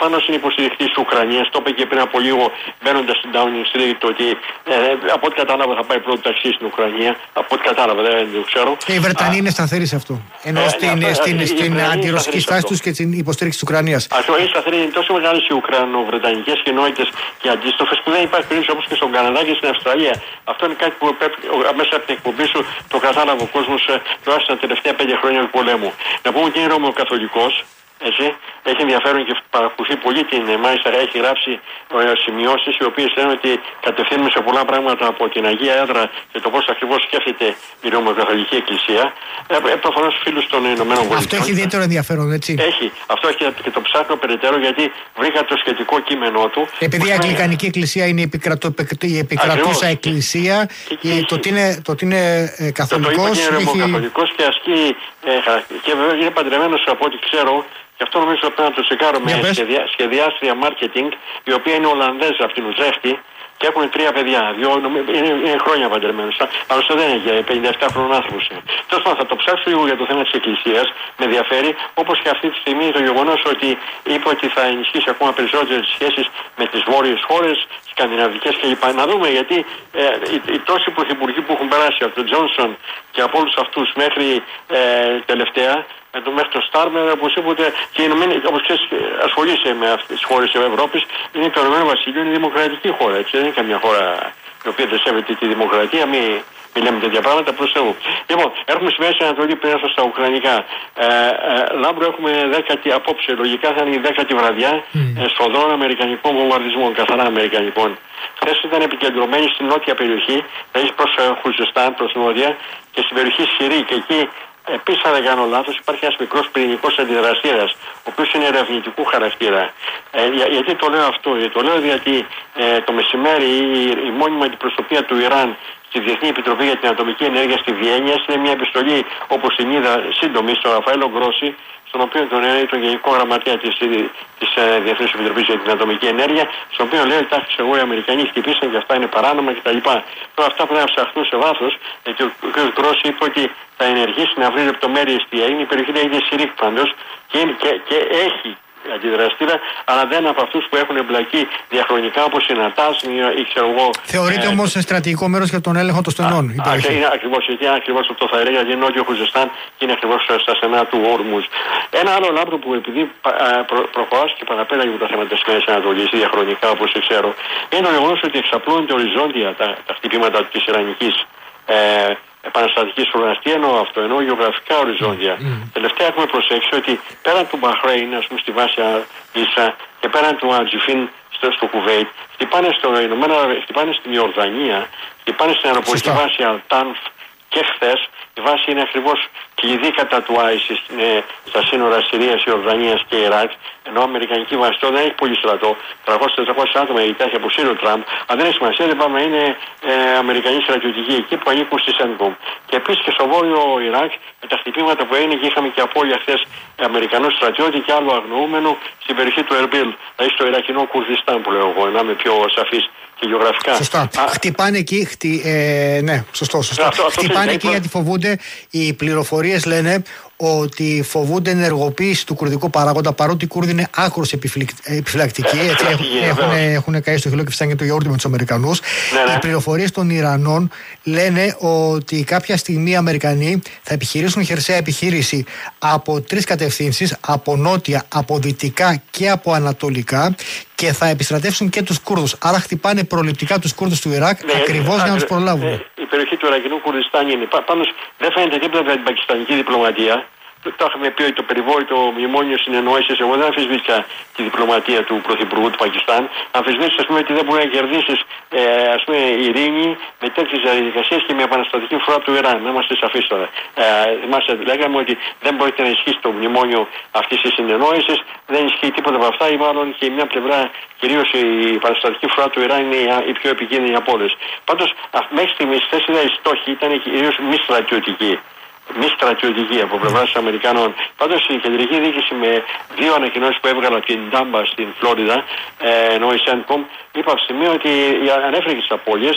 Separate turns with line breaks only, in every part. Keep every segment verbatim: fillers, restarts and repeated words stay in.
προφανώς είναι υποστηρικτής της Ουκρανίας. Το είπε και πριν από λίγο μπαίνοντας στην Downing Street ότι ε, από ό,τι κατάλαβα θα πάει πρώτο ταξί στην Ουκρανία. Από ό,τι κατάλαβα, δεν το ξέρω.
Και οι Βρετανοί είναι σταθεροί σε αυτό. Ενώ ε, στην, ε, στην, στην αντιρωσική στάση τους και την υποστήριξη της Ουκρανίας.
Αυτό είναι σταθερή. Είναι τόσο μεγάλες οι Ουκρανο-Βρετανικές κοινότητες και αντίστοιχες που δεν υπάρχει περίπτωση όπως και στον Καναδά και στην Αυστραλία. Αυτό είναι κάτι που πρέπει, μέσα από την εκπομπή σου το κατάλαβε ο κόσμος τουλάχιστον τα τελευταία πέντε χρόνια του πολέμου. Να πούμε ότι είναι Ρωμαιοκαθολικός. Έτσι, έχει ενδιαφέρον και παρακολουθεί πολύ την, μάλιστα έχει γράψει ε, σημειώσεις οι οποίες λένε ότι κατευθύνουμε σε πολλά πράγματα από την Αγία Έδρα και το πώς ακριβώς σκέφτεται η Ρωμαιοκαθολική Εκκλησία. Ε, ε, προφανώς φίλους των Ηνωμένων Πολιτειών.
Αυτό έχει ιδιαίτερο ενδιαφέρον, έτσι.
Έχει. Αυτό έχει και το ψάχνω περαιτέρω γιατί βρήκα το σχετικό κείμενό του.
Επειδή η Αγγλικανική Εκκλησία είναι η, επικρατω, η επικρατούσα Εκκλησία, και, και, το ότι είναι, το ότι είναι ε, καθολικός.
Το, το είναι
έχει...
Ρωμαιοκαθολικός και ασκεί ε, και βέβαια είναι παντρεμένος από ό,τι ξέρω. Και αυτό νομίζω πρέπει να το τσεκάρω με σχεδιά, σχεδιάστρια marketing, η οποία είναι Ολλανδέζα από την Ουτρέχτη και έχουν τρία παιδιά. Δυο, είναι, είναι χρόνια παντρεμένους. Άλλωστε δεν είναι για πενήντα επτά χρόνων άνθρωπος. Τέλος πάντων, θα το ψάξω λίγο για το θέμα της Εκκλησίας. Με ενδιαφέρει, όπως και αυτή τη στιγμή το γεγονός ότι είπε ότι θα ενισχύσει ακόμα περισσότερες σχέσεις με τις βόρειες χώρες, σκανδιναβικές κλπ. Να δούμε γιατί ε, οι, οι τόσοι πρωθυπουργοί που έχουν περάσει από τον Τζόνσον και από όλους αυτούς μέχρι ε, τελευταία. Με το μέχρι το Στάρμερ, οπωσδήποτε και όπως ξέρεις, ασχολείσαι με αυτές τις χώρες της Ευρώπης. Είναι το Ηνωμένο Βασίλειο, είναι δημοκρατική χώρα. Έτσι. Δεν είναι καμιά χώρα η οποία δεν σέβεται τη δημοκρατία. Μην μη λέμε τέτοια πράγματα προς Θεού. Λοιπόν, έχουμε στη Μέση Ανατολή πριν έρθω στα Ουκρανικά. Ε, ε, Λάμπρο, έχουμε δέκατη απόψε. Λογικά θα είναι η δέκατη βραδιά mm. ε, σφοδρών αμερικανικών βομβαρδισμών, καθαρά αμερικανικών. Χθες ήταν επικεντρωμένη στην νότια περιοχή, δηλαδή προς ε, Χουζεστάν, προς νότια και στην περιοχή Συρή. Και εκεί επίσης, αν δεν κάνω λάθος, υπάρχει ένας μικρός πυρηνικός αντιδραστήρας, ο οποίος είναι ερευνητικού χαρακτήρα. Ε, για, γιατί το λέω αυτό, γιατί το λέω γιατί ε, το μεσημέρι η, η μόνιμη αντιπροσωπεία του Ιράν στη Διεθνή Επιτροπή για την Ατομική Ενέργεια στη Βιέννη είναι μια επιστολή, όπως την είδα σύντομη, στον Ραφαέλο Γκρόση, στον οποίο τον είναι τον Γενικό Γραμματέα της, της ε, Διεθνής Επιτροπής για την Ατομική Ενέργεια, στον οποίο λέει ότι εγώ οι Αμερικανοί χτυπήσαν και αυτά είναι παράνομα κτλ. Τώρα αυτά πρέπει να ψαχθούν σε βάθος, γιατί ο κ. Γκρόση είπε ότι θα ενεργήσει να βρει λεπτομέρειες τι έγινε. Η περιοχή λέγεται Σιρίκ πάντως και, και, και έχει αντιδραστήρα, αλλά δεν από αυτούς που έχουν εμπλακεί διαχρονικά όπως η Νατάσνη ή ξέρω εγώ.
Θεωρείται ε, όμως στρατηγικό μέρος για τον έλεγχο των στενών.
Είναι ακριβώς, γιατί είναι ακριβώς αυτό θα έλεγα, γιατί είναι νότιο Χουζεστάν και είναι ακριβώς στα στενά του Όρμουζ. Ένα άλλο λάμπρο που επειδή προ, προχωράς και παραπέρα για τα θέματα της Μέσης Ανατολής διαχρονικά όπως ξέρω, είναι το γεγονός ότι εξαπλώνεται οριζόντια τα, τα χτυπήματα της Ιρανικής ε, επαναστατική φρουράς. Τι εννοώ αυτό, εννοώ γεωγραφικά οριζόντια. Mm. Τελευταία έχουμε προσέξει ότι πέραν του Μπαχρέιν, ας πούμε στη βάση Ίσα και πέραν του Ατζιφίν στο, στο Κουβέιτ, χτυπάνε, στο Ηνωμένα, χτυπάνε στην Ιορδανία, χτυπάνε στην αεροπορική βάση Αλτάνφ και χθες. Η βάση είναι ακριβώς κλειδί κατά του άισις στα σύνορα Συρίας, Ιορδανίας και Ιράκ. Ενώ η Αμερικανική βάση τώρα δεν έχει πολύ στρατό, τριακόσια με τετρακόσια άτομα η έχει αποσύρει ο Τραμπ. Αν δεν έχει σημασία, δεν πάμε, είναι ε, Αμερικανοί στρατιωτικοί εκεί που ανήκουν στη Σένκομ. Και επίσης και στο βόρειο Ιράκ, με τα χτυπήματα που έγινε και είχαμε και απώλεια χθες Αμερικανό στρατιώτη και άλλο αγνοούμενο στην περιοχή του Ερμπίλ, δηλαδή στο Ιρακινό Κουρδιστάν που λέω εγώ, να είμαι πιο σαφής. Γεωγραφικά.
Σωστά. Α, χτυπάνε εκεί, χτι, ε, ναι, σωστό, σωστό. Αυτό, αυτό χτυπάνε εκεί γιατί φοβούνται, οι πληροφορίες λένε ότι φοβούνται ενεργοποίηση του κουρδικού παράγοντα, παρότι οι Κούρδοι είναι άκρως επιφυλακτικοί.
Ε,
έτσι, έχουν, έχουν, έχουν καεί στο χειλό και φυσάνε και το γιαούρτι με τους Αμερικανούς. Ναι, ναι. Οι πληροφορίες των Ιρανών λένε ότι κάποια στιγμή οι Αμερικανοί θα επιχειρήσουν χερσαία επιχείρηση από τρεις κατευθύνσεις, από νότια, από δυτικά και από ανατολικά, και θα επιστρατεύσουν και τους Κούρδους. Άρα χτυπάνε προληπτικά τους Κούρδους του Ιράκ, ναι, ακριβώς για να τους προλάβουν.
Ε, η περιοχή του Ιρακινού Κουρδιστάν είναι. Πάντως δεν φαίνεται τίποτα για την πακιστανική διπλωματία. Το είχαμε πει ότι το περιβόητο μνημόνιο συνεννόησης, εγώ δεν αμφισβήτησα τη διπλωματία του Πρωθυπουργού του Πακιστάν. Αμφισβήτησα, ας πούμε, ότι δεν μπορεί να κερδίσεις ε, ας πούμε, ειρήνη με τέτοιες διαδικασίες και με επαναστατική φορά του Ιράν. Να είμαστε σαφείς τώρα. Ε, μας λέγαμε ότι δεν μπορείτε να ισχύσει το μνημόνιο αυτής της συνεννόησης, δεν ισχύει τίποτα από αυτά, ή μάλλον και μια πλευρά, κυρίως η επαναστατική φορά του Ιράν είναι η πιο επικίνδυνη από όλες. Πάντως, μέχρι στιγμής, οι στόχοι ήταν κυρίως μη στρατιωτικοί. Μη στρατιωτική από πλευρά των Αμερικανών. Πάντως η κεντρική διοίκηση με δύο ανακοινώσεις που έβγαλε από την Ντάμπα στην Φλόριδα, ε, ενώ η Σέντκομ, είπα από σημείο ότι ανέφερε και τις απώλειες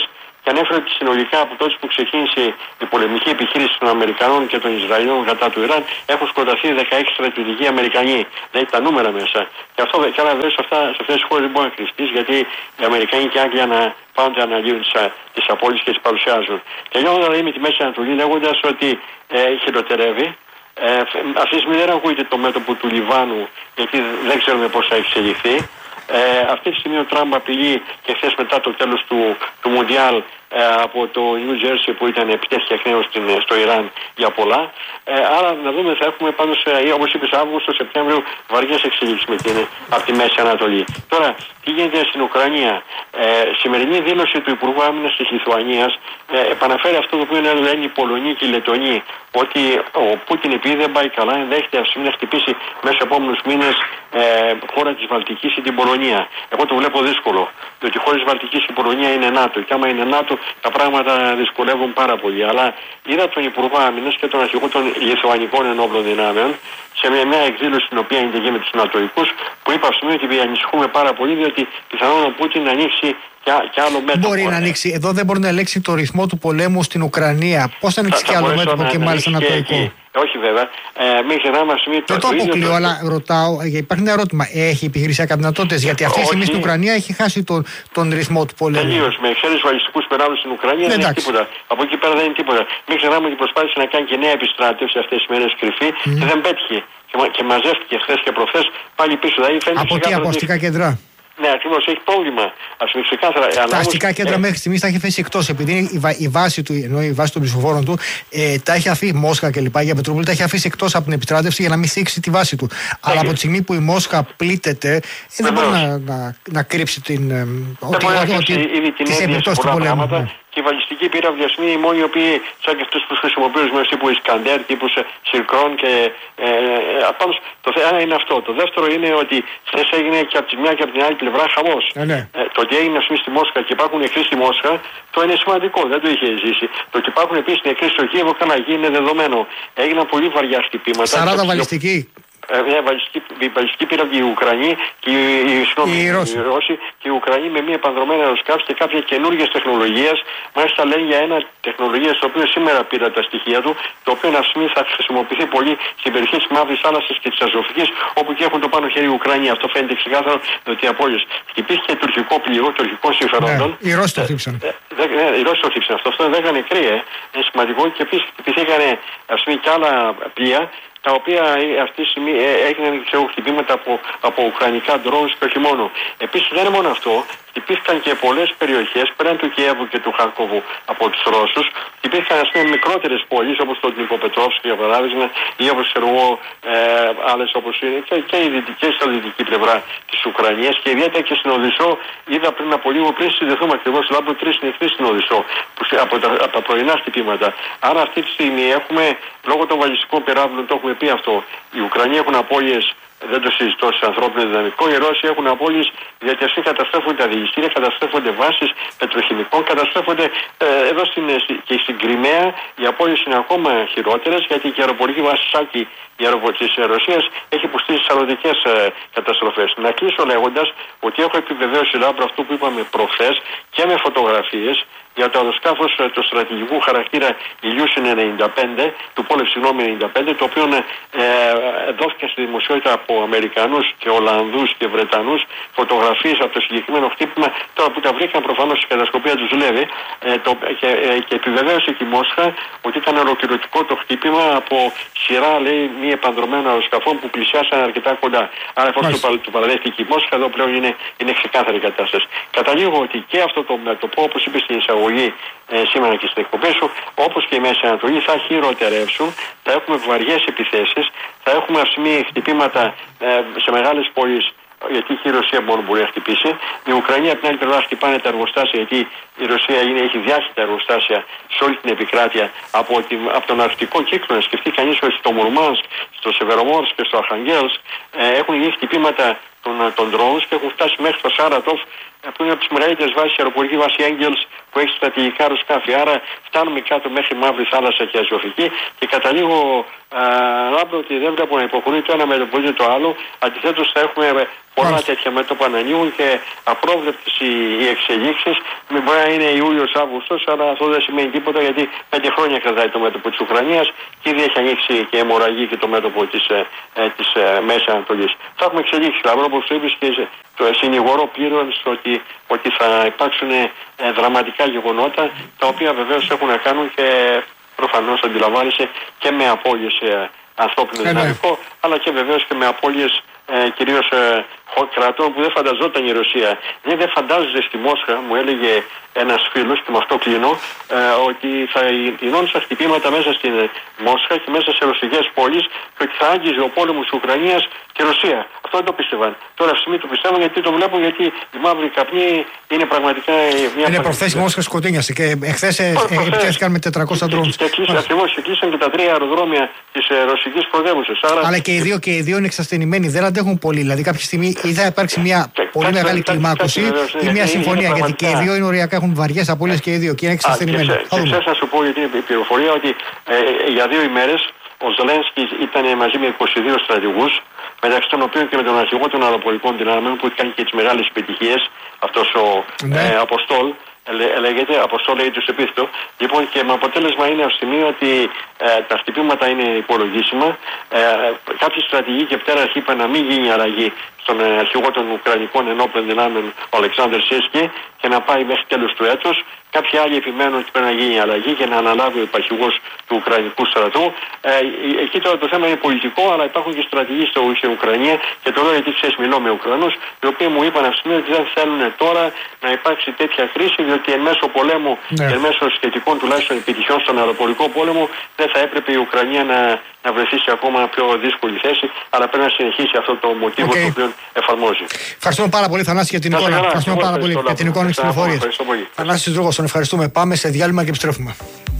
και ανέφερε ότι συνολικά από τότε που ξεκίνησε η πολεμική επιχείρηση των Αμερικανών και των Ισραηλινών κατά του Ιράν έχουν σκοτωθεί δεκαέξι στρατιωτικοί Αμερικανοί. Δηλαδή τα νούμερα μέσα. Και αυτό και άρα βέβαια σε, σε αυτές τις χώρες δεν μπορεί να κρυφτείς, γιατί οι Αμερικανοί και οι Άγγλοι ανα, πάντοτε αναλύουν τις απώλειες και τις παρουσιάζουν. Τελειώνοντας δηλαδή με τη Μέση Ανατολή λέγοντας ότι ε, χειροτερεύει. Ε, αυτή τη στιγμή δεν ακούγεται το μέτωπο του Λιβάνου, γιατί δεν ξέρουμε πώς θα εξελιχθεί. Ε, αυτή τη στιγμή ο Τραμπ απειλεί και χθες μετά το τέλος του, του Μουντιάλ ε, από το New Jersey που ήταν επιτέθηκε εκ νέου στο Ιράν για πολλά. Ε, άρα να δούμε, θα έχουμε πάντως, ε, όπως είπες, Αύγουστο, Σεπτέμβριο βαριές εξελίξεις με την, από τη Μέση Ανατολή. Τώρα, τι γίνεται στην Ουκρανία. Ε, σημερινή δήλωση του Υπουργού Άμυνας της Λιθουανίας ε, επαναφέρει αυτό το οποίο λένε οι Πολωνοί και οι Λετονοί, ότι ο Πούτιν επειδή δεν πάει καλά ενδέχεται αυτή να χτυπήσει μέσα από επόμενους μήνες ε, χώρα της Βαλτικής ή την Πολωνία. Εγώ το βλέπω δύσκολο, διότι η χώρα της Βαλτικής και η Πολωνία είναι ΝΑΤΟ και άμα είναι ΝΑΤΟ τα πράγματα δυσκολεύουν πάρα πολύ. Αλλά είδα τον Υπουργό Άμυνας και τον αρχηγό των Λιθουανικών Ενόπλων Δυνάμεων σε μια, μια εκδήλωση την οποία είναι και με τους Νατοικούς, που είπα αυτή ότι ανησυχούμε πάρα πολύ, διότι πιθανόν ο Πούτιν να ανοίξει και, και άλλο μέτωπο.
Μπορεί να ανοίξει, εδώ δεν μπορεί να ελέγξει το ρυθμό του πολέμου στην Ουκρανία. Πώς θα ανοίξει και άλλο μέτωπο και μάλιστα νατοικό.
Όχι βέβαια. Ε, μην ξεχνάμε αυτή
Δεν το αποκλείω, αλλά ρωτάω, υπάρχει ένα ερώτημα. Έχει επιχειρησιακά δυνατότητες? Γιατί αυτή τη στιγμή στην Ουκρανία έχει χάσει τον, τον ρυθμό του πολέμου.
Τελείως. Με εξαίρεση βαλιστικούς πυράβλους στην Ουκρανία δεν είναι τίποτα. Από εκεί πέρα δεν είναι τίποτα. Μην ξεχνάμε ότι προσπάθησε να κάνει και νέα επιστράτευση αυτές τις μέρες κρυφή mm. και δεν πέτυχε. Και, και μαζεύτηκε χθες και προχθές πάλι πίσω. Δηλαδή,
από τι, από αστικά κέντρα?
Ναι, ακριβώς, έχει πρόβλημα. Ας πούμε ξεκάθαρα.
Τα αστικά κέντρα ε... μέχρι στιγμής τα έχει θέσει εκτός. Επειδή η, βα... η βάση του, ενώ η βάση των ψηφοφόρων του, ε, τα έχει αφήσει, Μόσχα και λοιπά, για Πετρούπολη, τα έχει αφήσει εκτός από την επιστράτευση για να μην θίξει τη βάση του. Έχει. Αλλά από τη στιγμή που η Μόσχα πλήττεται, ε, δεν μπορεί να, να, να κρύψει την. Ε,
ότι, ότι, τις επιπτώσεις του πολέμου. Και οι βαλιστικοί πύραυλοι είναι οι μόνοι οι οποίοι, σαν και αυτούς που χρησιμοποιούν με τύπου Ισκαντέρ, τύπου Σιρκρόν και. Ε, ε, πάντως, το ένα είναι αυτό. Το δεύτερο είναι ότι χθες έγινε και από τη μια και από την άλλη πλευρά χαμός. Ε, ναι. ε, το ότι έγινε ας πούμε στη Μόσχα και υπάρχουν νεκροί στη Μόσχα, το είναι σημαντικό, δεν το είχε ζήσει. Το ότι υπάρχουν επίσης νεκροί στο Κίεβο, Καναγί, είναι δεδομένο. Έγιναν πολύ βαριά χτυπήματα.
σαράντα βαλιστικοί.
Μια βαλιστική πύραυλη οι Ουκρανοί και οι, οι, οι, οι Ρώσοι και οι Ουκρανοί με μια επανδρομένα αεροσκάφη και κάποια καινούργιες τεχνολογίες. Μάλιστα λένε για ένα τεχνολογία το οποίο σήμερα πήρα τα στοιχεία του, το οποίο αυτή θα χρησιμοποιηθεί πολύ στην περιοχή της Μαύρης Θάλασσας και της Αζωφικής, όπου και έχουν το πάνω χέρι οι Ουκρανοί. Αυτό φαίνεται ξεκάθαρο ότι οι απώλειες. Χτυπήθηκε τουρκικό πλοίο, τουρκικών συμφερόντων.
Ναι, οι Ρώσοι το χτύπησαν.
Ε, ναι, οι Ρώσοι το χτύπησαν. Αυτό, αυτό δεν έκανε κρύε. Είναι σημαντικό και επίσης χτυπηθήκαν και άλλα πλοία, τα οποία αυτή τη στιγμή έγιναν χτυπήματα από, από ουκρανικά drones και όχι μόνο. Επίσης δεν είναι μόνο αυτό, χτυπήθηκαν και πολλές περιοχές πέραν του Κιέβου και του Χαρκόβου από τους Ρώσους. Χτυπήθηκαν ας πούμε μικρότερες πόλεις όπως το Νικοπετρόφσκι για παράδειγμα ή όπως εγώ ε, άλλες όπως είναι και, και οι δυτικές στα δυτική πλευρά της Ουκρανίας και ιδιαίτερα και στην Οδυσσό. Είδα πριν από λίγο, πριν συνδεθούμε ακριβώς, λάβω τρεις νεκροί στην Οδυσσό από τα, από τα πρωινά χτυπήματα. Άρα αυτή τη στιγμή έχουμε, λόγω των βαλιστικών πυράβλων, το έχουμε πει αυτό, οι Ουκρανοί έχουν απώλειες. Δεν το συζητώ σε ανθρώπινο δυναμικό. Οι Ρώσοι έχουν απώλειες γιατί αυτοί καταστρέφονται τα δηληστήρια, καταστρέφονται βάσεις πετροχημικών, καταστρέφονται ε, εδώ στην, και στην Κριμαία. Οι απώλειες είναι ακόμα χειρότερες γιατί η αεροπορική βάση Σάκη η αεροπορική της Ρωσίας έχει υποστεί σαροδικές ε, καταστροφές. Να κλείσω λέγοντας ότι έχω επιβεβαίωση λάμπρο αυτό που είπαμε προχθές και με φωτογραφίες για το αεροσκάφος του στρατηγικού χαρακτήρα Ηλιούσιν ενενήντα πέντε, του Πόλευ συγγνώμη ενενήντα πέντε, το οποίο ε, δόθηκε στη δημοσιότητα από Αμερικανούς και Ολλανδούς και Βρετανούς φωτογραφίες από το συγκεκριμένο χτύπημα, τώρα που τα βρήκαν προφανώς η κατασκοπία του δουλεύει ε, το, και, ε, και επιβεβαίωσε και η Μόσχα ότι ήταν ολοκληρωτικό το χτύπημα από σειρά λέει μη επανδρομένων αεροσκαφών που πλησιάσαν αρκετά κοντά. Άρα εφόσον το, το παραδέχτηκε η Μόσχα, εδώ πλέον είναι, είναι ξεκάθαρη η κατάσταση. Καταλήγω ότι και αυτό το μέτωπο, όπως είπε στην εισαγωγή Ε, σήμερα και στην εκπομπή σου, όπως και η Μέση Ανατολή, θα χειροτερεύσουν, θα έχουμε βαριές επιθέσεις, θα έχουμε ασημεί χτυπήματα ε, σε μεγάλες πόλεις, γιατί και η Ρωσία μόνο μπορεί να χτυπήσει. Η Ουκρανία από την άλλη πλευρά χτυπάνε τα εργοστάσια, γιατί η Ρωσία είναι, έχει διάχυτα εργοστάσια σε όλη την επικράτεια από, την, από τον αρκτικό κύκλο. Να σκεφτεί κανείς ότι στο Μουρμάνσκ, στο Σεβερομόρσκ και στο Αρχαγγέλσκ ε, έχουν γίνει χτυπήματα των, των drones και έχουν φτάσει μέχρι το Σάρατοφ που είναι από τις μεγαλύτερες βάσεις, η αεροπορική βάση Έγγελς που έχει στρατηγικά αεροσκάφη. Άρα φτάνουμε κάτω μέχρι Μαύρη Θάλασσα και Αζωφική και καταλήγω Λάμπρο ότι δεν βλέπω να υποχωρεί το ένα μέτωπο ούτε το άλλο. Αντιθέτως θα έχουμε πολλά τέτοια μέτωπα να ανοίγουν και απρόβλεπτες οι, οι εξελίξεις. Μην μπορεί να είναι Ιούλιος-Αύγουστος, αλλά αυτό δεν σημαίνει τίποτα γιατί πέντε χρόνια κρατάει το μέτωπο της Ουκρανίας και ήδη έχει ανοίξει και αιμορραγεί και το μέτωπο της, ε, της ε, Μέσης Ανατολής. Θα έχουμε εξελίξει, Λάμπρο, όπως το είπες και το συνηγορώ πλήρως ότι, ότι θα υπάρξουν ε, δραματικά γεγονότα τα οποία βεβαίως έχουν να κάνουν και προφανώς αντιλαμβάνεσαι και με απώλειες ε, ανθρώπινο δυναμικό, αλλά και βεβαίως και με απώλειες ε, κυρίως ε, κρατών που δεν φανταζόταν η Ρωσία. Δεν, δεν φαντάζεσαι στη Μόσχα, μου έλεγε ένας φίλος και με αυτό κλείνω, ε, ότι θα γινόντουσαν χτυπήματα μέσα στην Μόσχα και μέσα σε ρωσικές πόλεις και ότι θα άγγιζε ο πόλεμος της Ουκρανίας και Ρωσία. Αυτό δεν το πίστευαν. Τώρα αυτή τη στιγμή το πιστεύω γιατί το βλέπω, γιατί η μαύρη καπνή είναι πραγματικά μια. Είναι
προχθές η Μόσχα σκοτίνιασε και εχθές επιτέθηκαν με τετρακόσια drones.
Ακριβώς, και κλείσαν και τα τρία αεροδρόμια της ρωσικής πρωτεύουσας.
Αλλά και οι δύο και οι δύο είναι εξασθενημένοι, δεν αντέχουν πολύ. Δηλαδή κάποια στιγμή ή θα υπάρξει μια πολύ μεγάλη κλιμάκωση ή μια συμφωνία. Γιατί και οι δύο είναι οριακά, έχουν βαριές απώλειες και οι δύο και είναι εξασθενημένοι.
Και ξέρω να σου πω γιατί η πληροφορία ότι για δύο ημέρες ο Ζελένσκι ήταν μαζί με είκοσι δύο στρατηγούς, μεταξύ των οποίων και με τον αρχηγό των αεροπορικών δυνάμεων που έχει κάνει και τις μεγάλες επιτυχίες, αυτός ο ναι. ε, Αποστόλ, ε, λέγεται, Αποστόλ λέγεται στο επίθετο. Λοιπόν, και με αποτέλεσμα είναι αυτή τη στιγμή ότι ε, τα χτυπήματα είναι υπολογίσιμα. Ε, κάποιοι στρατηγοί και πτέραρχοι είπαν να μην γίνει αλλαγή στον ε, αρχηγό των Ουκρανικών ενόπλων δυνάμεων, ο Αλεξάνδρ Σίσκι, και να πάει μέχρι τέλος του έτους. Κάποιοι άλλοι επιμένουν ότι πρέπει να γίνει αλλαγή και να αναλάβει ο υπαρχηγός του Ουκρανικού στρατού. Ε, εκεί τώρα το θέμα είναι πολιτικό, αλλά υπάρχουν και στρατηγοί στην Ουκρανία και το λέω γιατί ξέρεις, μιλώ με Ουκρανούς, οι οποίοι μου είπαν αυτή τη στιγμή ότι δεν θέλουν τώρα να υπάρξει τέτοια κρίση, διότι εν μέσω πολέμου ναι. και εν μέσω σχετικών τουλάχιστον επιτυχιών στον αεροπορικό πόλεμο δεν θα έπρεπε η Ουκρανία να, να βρεθεί σε ακόμα πιο δύσκολη θέση, αλλά πρέπει να συνεχίσει αυτό το μοτίβο okay. το οποίο εφαρμόζει.
Ευχαριστούμε πάρα πολύ, Θανάση, για την
να
εικόνα. Ευχαριστούμε πάρα πολύ για την εικόνα και τις πληροφορίες. Θανάσης Δρούγος, τον ευχαριστούμε. Πάμε σε διάλειμμα και επιστρέφουμε.